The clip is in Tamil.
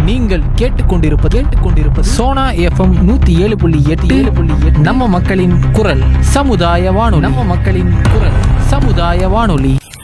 நீங்கள் கேட்டுக்கொண்டிருப்பது சோனா FM 107.8 நம்ம மக்களின் குரல் சமுதாய வானொலி.